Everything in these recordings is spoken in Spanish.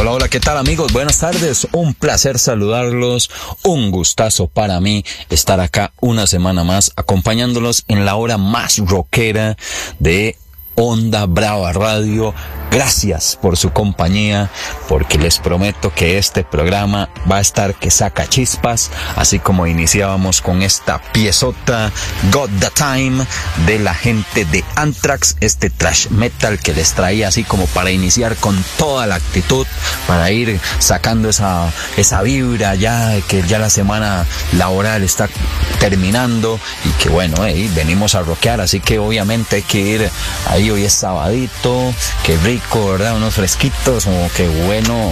Hola, hola, ¿qué tal amigos? Buenas tardes, un placer saludarlos, un gustazo para mí estar acá una semana más acompañándolos en la hora más rockera de Onda Brava Radio. Gracias por su compañía, porque les prometo que este programa va a estar que saca chispas, así como iniciábamos con esta piezota Got the Time de la gente de Anthrax, este thrash metal que les traía así como para iniciar con toda la actitud, para ir sacando esa vibra ya que ya la semana laboral está terminando y que bueno, venimos a rockear, así que obviamente hay que ir ahí. Hoy es sabadito, qué rico, ¿verdad? Unos fresquitos, como qué bueno,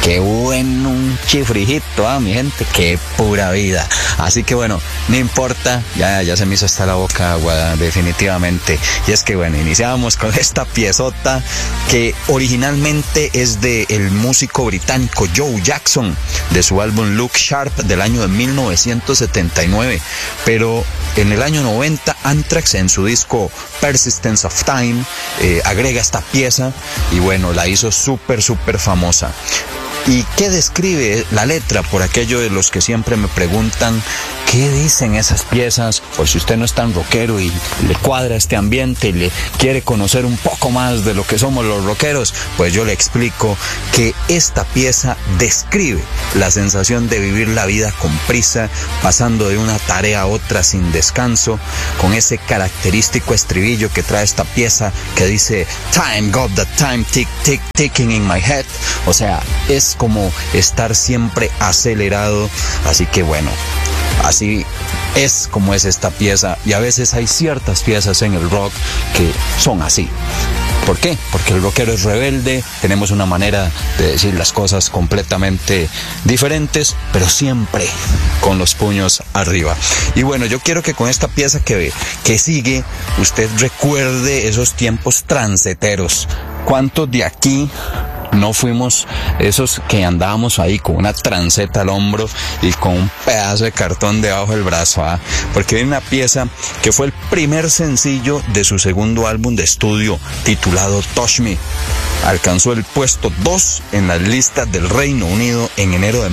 un chifrijito, mi gente, qué pura vida. Así que bueno, no importa, ya se me hizo hasta la boca agua, definitivamente. Y es que bueno, iniciábamos con esta piezota que originalmente es de el músico británico Joe Jackson, de su álbum Look Sharp del año de 1979, pero en el año 90 Anthrax en su disco Persistence of Time agrega esta pieza y bueno, la hizo súper famosa. ¿Y qué describe la letra? Por aquello de los que siempre me preguntan qué dicen esas piezas, por si usted no es tan rockero y le cuadra este ambiente y le quiere conocer un poco más de lo que somos los rockeros, pues yo le explico que esta pieza describe la sensación de vivir la vida con prisa, pasando de una tarea a otra sin descanso, con ese característico estribillo que trae esta pieza que dice "Time got the time tick tick ticking in my head", o sea, es como estar siempre acelerado. Así que bueno, así es como es esta pieza, y a veces hay ciertas piezas en el rock que son así. ¿Por qué? Porque el rockero es rebelde, tenemos una manera de decir las cosas completamente diferentes, pero siempre con los puños arriba. Y bueno, yo quiero que con esta pieza que sigue, usted recuerde esos tiempos transeteros. ¿Cuántos de aquí no fuimos esos que andábamos ahí con una transeta al hombro y con un pedazo de cartón debajo del brazo? Porque hay una pieza que fue el primer sencillo de su segundo álbum de estudio titulado Touch Me. Alcanzó el puesto 2 en las listas del Reino Unido en enero de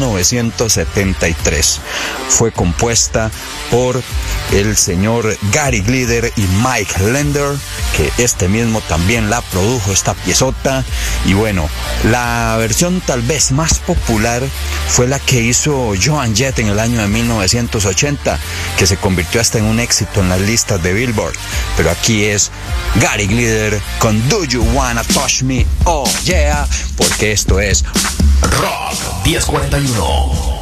1973. Fue compuesta por el señor Gary Glitter y Mike Lender, que este mismo también la produjo, esta piezota. Y bueno, la versión tal vez más popular fue la que hizo Joan Jett en el año de 1980, que se convirtió hasta en un éxito en las listas de Billboard. Pero aquí es Gary Glitter con Do You Wanna Touch Me? Oh yeah, porque esto es Rock 1041.